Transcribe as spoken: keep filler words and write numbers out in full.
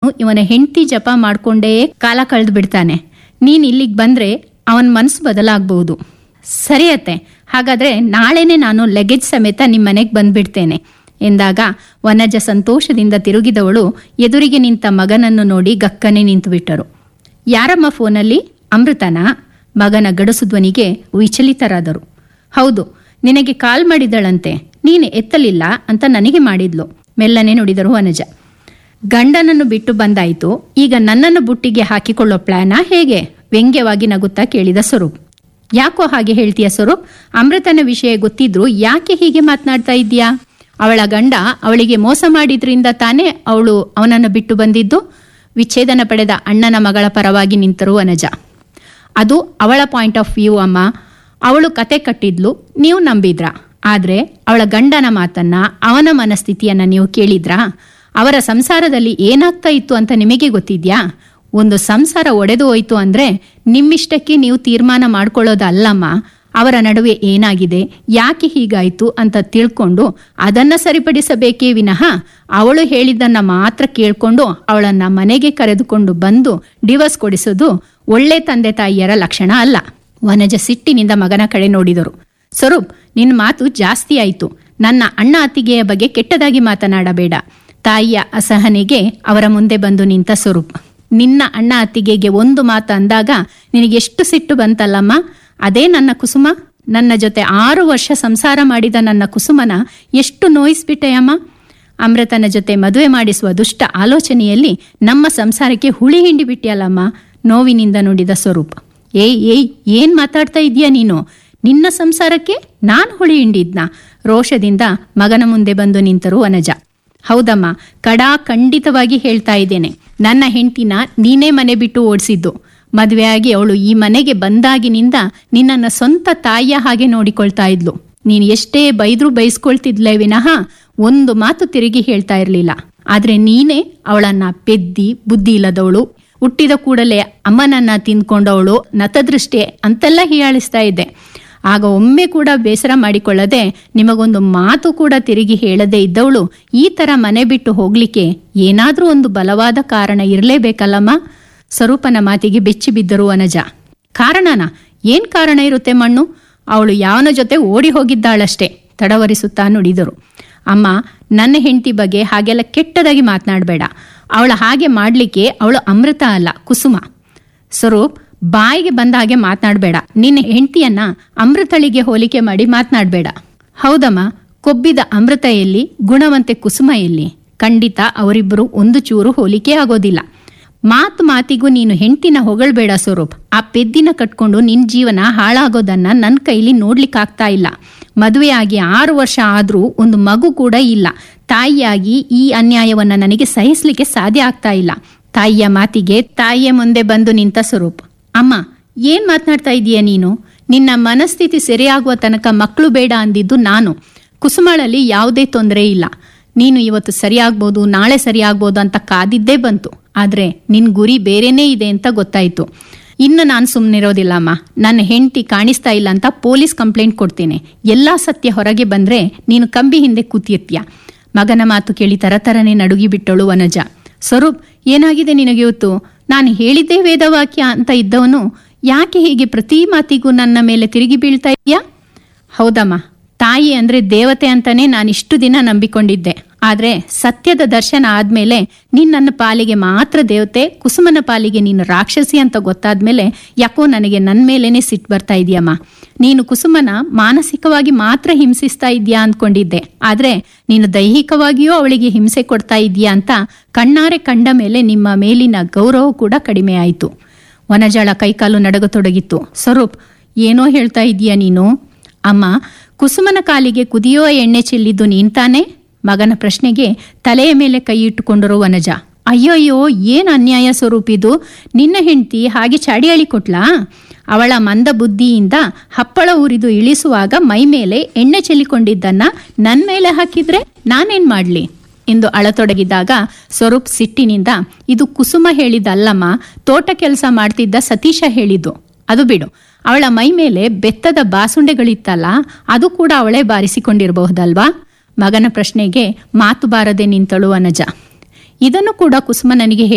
ಇವನ ಹೆಂಡತಿ ಜಪ ಮಾಡ್ಕೊಂಡೇ ಕಾಲ ಕಳೆದು ಬಿಡ್ತಾನೆ. ನೀನ್ ಇಲ್ಲಿಗೆ ಬಂದ್ರೆ ಅವನ ಮನಸ್ಸು ಬದಲಾಗಬಹುದು. ಸರಿಯತ್ತೆ, ಹಾಗಾದ್ರೆ ನಾಳೆನೆ ನಾನು ಲಗೇಜ್ ಸಮೇತ ನಿಮ್ಮ ಮನೆಗೆ ಬಂದ್ಬಿಡ್ತೇನೆ ಎಂದಾಗ ವನಜ ಸಂತೋಷದಿಂದ ತಿರುಗಿದವಳು ಎದುರಿಗೆ ನಿಂತ ಮಗನನ್ನು ನೋಡಿ ಗಕ್ಕನೆ ನಿಂತು ಬಿಟ್ಟರು. ಯಾರಮ್ಮ ಫೋನಲ್ಲಿ? ಅಮೃತನಾ? ಮಗನ ಗಡಸು ಧ್ವನಿಗೆ ವಿಚಲಿತರಾದರು. ಹೌದು, ನಿನಗೆ ಕಾಲ್ ಮಾಡಿದಳಂತೆ, ನೀನು ಎತ್ತಲಿಲ್ಲ ಅಂತ ನನಗೆ ಮಾಡಿದ್ಲು. ಮೆಲ್ಲನೆ ನುಡಿದರು ವನಜ. ಗಂಡನನ್ನು ಬಿಟ್ಟು ಬಂದಾಯಿತು, ಈಗ ನನ್ನನ್ನು ಬುಟ್ಟಿಗೆ ಹಾಕಿಕೊಳ್ಳೋ ಪ್ಲಾನಾ ಹೇಗೆ? ವ್ಯಂಗ್ಯವಾಗಿ ನಗುತ್ತಾ ಕೇಳಿದ ಸ್ವರೂಪ್. ಯಾಕೋ ಹಾಗೆ ಹೇಳ್ತೀಯ ಸ್ವರೂಪ್? ಅಮೃತನ ವಿಷಯ ಗೊತ್ತಿದ್ರು ಯಾಕೆ ಹೀಗೆ ಮಾತನಾಡ್ತಾ ಇದ್ದೀಯಾ? ಅವಳ ಗಂಡ ಅವಳಿಗೆ ಮೋಸ ಮಾಡಿದ್ರಿಂದ ತಾನೇ ಅವಳು ಅವನನ್ನು ಬಿಟ್ಟು ಬಂದಿದ್ದು. ವಿಚ್ಛೇದನ ಪಡೆದ ಅಣ್ಣನ ಮಗಳ ಪರವಾಗಿ ನಿಂತರು ವನಜ. ಅದು ಅವಳ ಪಾಯಿಂಟ್ ಆಫ್ ವ್ಯೂ ಅಮ್ಮ. ಅವಳು ಕತೆ ಕಟ್ಟಿದ್ಲು, ನೀವು ನಂಬಿದ್ರ. ಆದ್ರೆ ಅವಳ ಗಂಡನ ಮಾತನ್ನ, ಅವನ ಮನಸ್ಥಿತಿಯನ್ನ ನೀವು ಕೇಳಿದ್ರಾ? ಅವರ ಸಂಸಾರದಲ್ಲಿ ಏನಾಗ್ತಾ ಇತ್ತು ಅಂತ ನಿಮಗೆ ಗೊತ್ತಿದ್ಯಾ? ಒಂದು ಸಂಸಾರ ಒಡೆದು ಹೋಯ್ತು ಅಂದ್ರೆ ನಿಮ್ಮಿಷ್ಟಕ್ಕೆ ನೀವು ತೀರ್ಮಾನ ಮಾಡ್ಕೊಳ್ಳೋದಲ್ಲಮ್ಮ. ಅವರ ನಡುವೆ ಏನಾಗಿದೆ, ಯಾಕೆ ಹೀಗಾಯ್ತು ಅಂತ ತಿಳ್ಕೊಂಡು ಅದನ್ನ ಸರಿಪಡಿಸಬೇಕೇ ವಿನಃ ಅವಳು ಹೇಳಿದ್ದನ್ನ ಮಾತ್ರ ಕೇಳ್ಕೊಂಡು ಅವಳನ್ನ ಮನೆಗೆ ಕರೆದುಕೊಂಡು ಬಂದು ಡಿವೋರ್ಸ್ ಕೊಡಿಸೋದು ಒಳ್ಳೆ ತಂದೆ ತಾಯಿಯರ ಲಕ್ಷಣ ಅಲ್ಲ. ವನಜ ಸಿಟ್ಟಿನಿಂದ ಮಗನ ಕಡೆ ನೋಡಿದರು. ಸ್ವರೂಪ್, ನಿನ್ನ ಮಾತು ಜಾಸ್ತಿ ಆಯ್ತು. ನನ್ನ ಅಣ್ಣ ಅತ್ತಿಗೆಯ ಬಗ್ಗೆ ಕೆಟ್ಟದಾಗಿ ಮಾತನಾಡಬೇಡ. ತಾಯಿಯ ಅಸಹನೆಗೆ ಅವರ ಮುಂದೆ ಬಂದು ನಿಂತ ಸ್ವರೂಪ್. ನಿನ್ನ ಅಣ್ಣ ಅತ್ತಿಗೆಗೆ ಒಂದು ಮಾತು ಅಂದಾಗ ನಿನಗೆಷ್ಟು ಸಿಟ್ಟು ಬಂತಲ್ಲಮ್ಮ. ಅದೇ ನನ್ನ ಕುಸುಮ. ನನ್ನ ಜೊತೆ ಆರು ವರ್ಷ ಸಂಸಾರ ಮಾಡಿದ ನನ್ನ ಕುಸುಮನ ಎಷ್ಟು ನೋಯಿಸ್ಬಿಟ್ಟೆಯಮ್ಮ. ಅಮೃತನ ಜೊತೆ ಮದುವೆ ಮಾಡಿಸುವ ದುಷ್ಟ ಆಲೋಚನೆಯಲ್ಲಿ ನಮ್ಮ ಸಂಸಾರಕ್ಕೆ ಹುಳಿ ಹಿಂಡಿ ಬಿಟ್ಟಿಯಲ್ಲಮ್ಮ. ನೋವಿನಿಂದ ನುಡಿದ ಸ್ವರೂಪ್. ಏಯ್ ಏಯ್ ಏನ್ ಮಾತಾಡ್ತಾ ಇದೀಯ ನೀನು? ನಿನ್ನ ಸಂಸಾರಕ್ಕೆ ನಾನ್ ಹುಳಿ ಹಿಂಡಿದ್ನ? ರೋಷದಿಂದ ಮಗನ ಮುಂದೆ ಬಂದು ನಿಂತರು ವನಜ. ಹೌದಮ್ಮ, ಕಡಾ ಖಂಡಿತವಾಗಿ ಹೇಳ್ತಾ ಇದ್ದೇನೆ. ನನ್ನ ಹೆಂಡತಿನ ನೀನೇ ಮನೆ ಬಿಟ್ಟು ಓಡಿಸಿದ್ದು. ಮದುವೆಯಾಗಿ ಅವಳು ಈ ಮನೆಗೆ ಬಂದಾಗಿನಿಂದ ನಿನ್ನನ್ನ ಸ್ವಂತ ತಾಯಿಯ ಹಾಗೆ ನೋಡಿಕೊಳ್ತಾ ಇದ್ಲು. ನೀನ್ ಎಷ್ಟೇ ಬೈದ್ರೂ ಬೈಸ್ಕೊಳ್ತಿದ್ಲೇ ವಿನಃ ಒಂದು ಮಾತು ತಿರುಗಿ ಹೇಳ್ತಾ ಇರ್ಲಿಲ್ಲ. ಆದ್ರೆ ನೀನೇ ಅವಳನ್ನ ಪೆದ್ದಿ, ಬುದ್ಧಿ ಇಲ್ಲದವಳು, ಹುಟ್ಟಿದ ಕೂಡಲೇ ಅಮ್ಮನನ್ನ ತಿಂದ್ಕೊಂಡವಳು, ನತದೃಷ್ಟಿ ಅಂತೆಲ್ಲ ಹೀಯಾಳಿಸ್ತಾ ಇದ್ದೆ. ಆಗ ಒಮ್ಮೆ ಕೂಡ ಬೇಸರ ಮಾಡಿಕೊಳ್ಳದೆ, ನಿಮಗೊಂದು ಮಾತು ಕೂಡ ತಿರುಗಿ ಹೇಳದೇ ಇದ್ದವಳು ಈ ತರ ಮನೆ ಬಿಟ್ಟು ಹೋಗ್ಲಿಕ್ಕೆ ಏನಾದ್ರೂ ಒಂದು ಬಲವಾದ ಕಾರಣ ಇರಲೇಬೇಕಲ್ಲಮ್ಮ. ಸ್ವರೂಪನ ಮಾತಿಗೆ ಬೆಚ್ಚಿ ಬಿದ್ದರು ವನಜ. ಕಾರಣನ? ಏನ್ ಕಾರಣ ಇರುತ್ತೆ ಮಣ್ಣು? ಅವಳು ಯಾವನ ಜೊತೆ ಓಡಿ ಹೋಗಿದ್ದಾಳಷ್ಟೇ, ತಡವರಿಸುತ್ತಾ ನುಡಿದರು. ಅಮ್ಮ, ನನ್ನ ಹೆಂಡತಿ ಬಗ್ಗೆ ಹಾಗೆಲ್ಲ ಕೆಟ್ಟದಾಗಿ ಮಾತನಾಡಬೇಡ. ಅವಳ ಹಾಗೆ ಮಾಡ್ಲಿಕ್ಕೆ ಅವಳು ಅಮೃತ ಅಲ್ಲ, ಕುಸುಮ. ಸ್ವರೂಪ್, ಬಾಯಿಗೆ ಬಂದ ಹಾಗೆ ಮಾತನಾಡಬೇಡ. ನಿನ್ನ ಹೆಂಡತಿಯನ್ನ ಅಮೃತಳಿಗೆ ಹೋಲಿಕೆ ಮಾಡಿ ಮಾತನಾಡಬೇಡ. ಹೌದಮ್ಮ, ಕೊಬ್ಬಿದ ಅಮೃತ ಎಲ್ಲಿ, ಗುಣವಂತೆ ಕುಸುಮ ಎಲ್ಲಿ? ಖಂಡಿತ ಅವರಿಬ್ಬರು ಒಂದು ಚೂರು ಹೋಲಿಕೆ ಆಗೋದಿಲ್ಲ. ಮಾತು ಮಾತಿಗೂ ನೀನು ಹೆಂಡತಿನ ಹೊಗಳ್ಬೇಡ ಸ್ವರೂಪ್. ಆ ಪೆದ್ದಿನ ಕಟ್ಕೊಂಡು ನಿನ್ ಜೀವನ ಹಾಳಾಗೋದನ್ನ ನನ್ನ ಕೈಲಿ ನೋಡ್ಲಿಕ್ಕಾಗ್ತಾ ಇಲ್ಲ. ಮದುವೆಯಾಗಿ ಆರು ವರ್ಷ ಆದ್ರೂ ಒಂದು ಮಗು ಕೂಡ ಇಲ್ಲ. ತಾಯಿಯಾಗಿ ಈ ಅನ್ಯಾಯವನ್ನ ನನಗೆ ಸಹಿಸ್ಲಿಕ್ಕೆ ಸಾಧ್ಯ ಆಗ್ತಾ ಇಲ್ಲ. ತಾಯಿಯ ಮಾತಿಗೆ ತಾಯಿಯ ಮುಂದೆ ಬಂದು ನಿಂತ ಸ್ವರೂಪ್. ಅಮ್ಮ, ಏನ್ ಮಾತನಾಡ್ತಾ ಇದೀಯ ನೀನು? ನಿನ್ನ ಮನಸ್ಥಿತಿ ಸರಿಯಾಗುವ ತನಕ ಮಕ್ಕಳು ಬೇಡ ಅಂದಿದ್ದು ನಾನು. ಕುಸುಮಳಲ್ಲಿ ಯಾವುದೇ ತೊಂದರೆ ಇಲ್ಲ. ನೀನು ಇವತ್ತು ಸರಿಯಾಗ್ಬೋದು, ನಾಳೆ ಸರಿಯಾಗ್ಬೋದು ಅಂತ ಕಾದಿದ್ದೇ ಬಂತು. ಆದ್ರೆ ನಿನ್ ಗುರಿ ಬೇರೆನೇ ಇದೆ ಅಂತ ಗೊತ್ತಾಯ್ತು. ಇನ್ನು ನಾನು ಸುಮ್ಮನಿರೋದಿಲ್ಲ ಅಮ್ಮ. ನನ್ನ ಹೆಂಡತಿ ಕಾಣಿಸ್ತಾ ಇಲ್ಲ ಅಂತ ಪೊಲೀಸ್ ಕಂಪ್ಲೇಂಟ್ ಕೊಡ್ತೇನೆ. ಎಲ್ಲಾ ಸತ್ಯ ಹೊರಗೆ ಬಂದ್ರೆ ನೀನು ಕಂಬಿ ಹಿಂದೆ ಕೂತಿರ್ತೀಯ. ಮಗನ ಮಾತು ಕೇಳಿ ತರತರನೆ ನಡುಗಿ ಬಿಟ್ಟಳು ವನಜ. ಸ್ವರೂಪ್, ಏನಾಗಿದೆ ನಿನಗೆ ಇವತ್ತು? ನಾನು ಹೇಳಿದ್ದೇ ವೇದವಾಕ್ಯ ಅಂತ ಇದ್ದವನು ಯಾಕೆ ಹೀಗೆ ಪ್ರತಿ ಮಾತಿಗೂ ನನ್ನ ಮೇಲೆ ತಿರುಗಿ ಬೀಳ್ತಾ ಇದೆಯಾ? ಹೌದಮ್ಮ, ತಾಯಿ ಅಂದ್ರೆ ದೇವತೆ ಅಂತಾನೆ ನಾನಿಷ್ಟು ದಿನ ನಂಬಿಕೊಂಡಿದ್ದೆ. ಆದ್ರೆ ಸತ್ಯದ ದರ್ಶನ ಆದ್ಮೇಲೆ ನೀನ್ ನನ್ನ ಪಾಲಿಗೆ ಮಾತ್ರ ದೇವತೆ, ಕುಸುಮನ ಪಾಲಿಗೆ ನೀನು ರಾಕ್ಷಸಿ ಅಂತ ಗೊತ್ತಾದ್ಮೇಲೆ ಯಾಕೋ ನನಗೆ ನನ್ನ ಮೇಲೇನೆ ಸಿಟ್ಟು ಬರ್ತಾ ಇದೆಯಮ್ಮ. ನೀನು ಕುಸುಮನ ಮಾನಸಿಕವಾಗಿ ಮಾತ್ರ ಹಿಂಸಿಸ್ತಾ ಇದೀಯಾ ಅಂದ್ಕೊಂಡಿದ್ದೆ. ಆದ್ರೆ ನೀನು ದೈಹಿಕವಾಗಿಯೂ ಅವಳಿಗೆ ಹಿಂಸೆ ಕೊಡ್ತಾ ಇದೀಯಾ ಅಂತ ಕಣ್ಣಾರೆ ಕಂಡ ಮೇಲೆ ನಿಮ್ಮ ಮೇಲಿನ ಗೌರವ ಕೂಡ ಕಡಿಮೆ ಆಯಿತು. ವನಜಾಳ ಕೈಕಾಲು ನಡಗತೊಡಗಿತ್ತು. ಸ್ವರೂಪ್, ಏನೋ ಹೇಳ್ತಾ ಇದೀಯ ನೀನು? ಅಮ್ಮ, ಕುಸುಮನ ಕಾಲಿಗೆ ಕುದಿಯೋ ಎಣ್ಣೆ ಚೆಲ್ಲಿದ್ದು ನೀನ್ ತಾನೆ? ಮಗನ ಪ್ರಶ್ನೆಗೆ ತಲೆಯ ಮೇಲೆ ಕೈ ಇಟ್ಟುಕೊಂಡರು ವನಜ. ಅಯ್ಯೋ ಅಯ್ಯೋ, ಏನ್ ಅನ್ಯಾಯ ಸ್ವರೂಪ್ ಇದು? ನಿನ್ನ ಹೆಂಡತಿ ಹಾಗೆ ಚಾಡಿಯಾಳಿ ಕೊಟ್ಲಾ? ಅವಳ ಮಂದ ಬುದ್ಧಿಯಿಂದ ಹಪ್ಪಳ ಉರಿದು ಇಳಿಸುವಾಗ ಮೈ ಮೇಲೆ ಎಣ್ಣೆ ಚೆಲ್ಲಿಕೊಂಡಿದ್ದನ್ನ ನನ್ ಮೇಲೆ ಹಾಕಿದ್ರೆ ನಾನೇನ್ ಮಾಡ್ಲಿ ಎಂದು ಅಳತೊಡಗಿದಾಗ ಸ್ವರೂಪ್ ಸಿಟ್ಟಿನಿಂದ, ಇದು ಕುಸುಮ ಹೇಳಿದ್ದಲ್ಲಮ್ಮ, ತೋಟ ಕೆಲಸ ಮಾಡ್ತಿದ್ದ ಸತೀಶ ಹೇಳಿದ್ದು. ಅದು ಬಿಡು, ಅವಳ ಮೈ ಮೇಲೆ ಬೆತ್ತದ ಬಾಸುಂಡೆಗಳಿತ್ತಲ್ಲ, ಅದು ಕೂಡ ಅವಳೇ ಬಾರಿಸಿಕೊಂಡಿರಬಹುದಲ್ವಾ? ಮಗನ ಪ್ರಶ್ನೆಗೆ ಮಾತು ಬಾರದೆ ನಿಂತಳು ವನಜ. ಇದನ್ನು ಕೂಡ ಕುಸುಮ ನನಗೆ